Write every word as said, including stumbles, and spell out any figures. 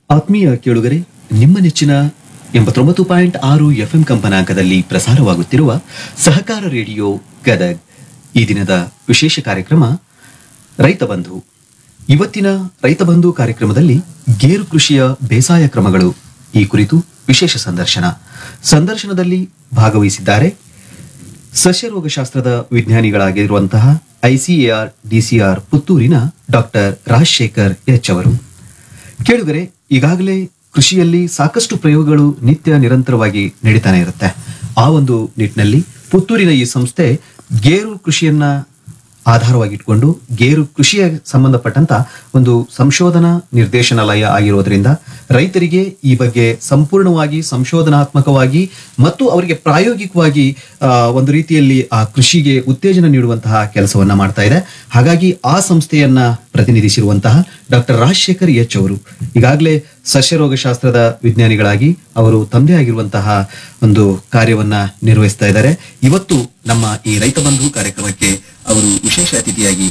ಆತ್ಮೀಯ ಕೇಳುಗರೆ, ನಿಮ್ಮ ನೆಚ್ಚಿನ ಎಂಬತ್ತೊಂಬತ್ತು ಪಾಯಿಂಟ್ ಆರು ಎಫ್ಎಂ ಕಂಪನಾಂಕದಲ್ಲಿ ಪ್ರಸಾರವಾಗುತ್ತಿರುವ ಸಹಕಾರ ರೇಡಿಯೋ ಗದಗ್ ಈ ದಿನದ ವಿಶೇಷ ಕಾರ್ಯಕ್ರಮ ರೈತ ಬಂಧು. ಇವತ್ತಿನ ರೈತ ಬಂಧು ಕಾರ್ಯಕ್ರಮದಲ್ಲಿ ಗೇರು ಕೃಷಿಯ ಬೇಸಾಯ ಕ್ರಮಗಳು ಈ ಕುರಿತು ವಿಶೇಷ ಸಂದರ್ಶನ. ಸಂದರ್ಶನದಲ್ಲಿ ಭಾಗವಹಿಸಿದ್ದಾರೆ ಸಸ್ಯರೋಗಶಾಸ್ತ್ರದ ವಿಜ್ಞಾನಿಗಳಾಗಿರುವಂತಹ ಐಸಿಎಆರ್ ಡಿಸಿಆರ್ ಪುತ್ತೂರಿನ ಡಾಕ್ಟರ್ ರಾಜಶೇಖರ್ ಎಚ್ ಅವರು. ಕೇಳುಗರೆ, ಈಗಾಗಲೇ ಕೃಷಿಯಲ್ಲಿ ಸಾಕಷ್ಟು ಪ್ರಯೋಗಗಳು ನಿತ್ಯ ನಿರಂತರವಾಗಿ ನಡೀತಾನೆ ಇರುತ್ತೆ. ಆ ಒಂದು ನಿಟ್ಟಿನಲ್ಲಿ ಪುತ್ತೂರಿನ ಈ ಸಂಸ್ಥೆ ಗೇರು ಕೃಷಿಯನ್ನ ಆಧಾರವಾಗಿಟ್ಕೊಂಡು ಗೇರು ಕೃಷಿಯ ಸಂಬಂಧಪಟ್ಟಂತ ಒಂದು ಸಂಶೋಧನಾ ನಿರ್ದೇಶನಾಲಯ ಆಗಿರೋದ್ರಿಂದ ರೈತರಿಗೆ ಈ ಬಗ್ಗೆ ಸಂಪೂರ್ಣವಾಗಿ ಸಂಶೋಧನಾತ್ಮಕವಾಗಿ ಮತ್ತು ಅವರಿಗೆ ಪ್ರಾಯೋಗಿಕವಾಗಿ ಆ, ಒಂದು ರೀತಿಯಲ್ಲಿ ಆ ಕೃಷಿಗೆ ಉತ್ತೇಜನ ನೀಡುವಂತಹ ಕೆಲಸವನ್ನ ಮಾಡ್ತಾ ಇದೆ. ಹಾಗಾಗಿ ಆ ಸಂಸ್ಥೆಯನ್ನ ಪ್ರತಿನಿಧಿಸಿರುವಂತಹ ಡಾಕ್ಟರ್ ರಾಜಶೇಖರ್ ಎಚ್ ಅವರು ಈಗಾಗಲೇ ಸಸ್ಯರೋಗಶಾಸ್ತ್ರದ ವಿಜ್ಞಾನಿಗಳಾಗಿ ಅವರು ತಮ್ಮದೇ ಆಗಿರುವಂತಹ ಒಂದು ಕಾರ್ಯವನ್ನ ನಿರ್ವಹಿಸ್ತಾ ಇದ್ದಾರೆ. ಇವತ್ತು ನಮ್ಮ ಈ ರೈತ ಬಂಧು ಕಾರ್ಯಕ್ರಮಕ್ಕೆ ಅವರು ವಿಶೇಷ ಅತಿಥಿಯಾಗಿ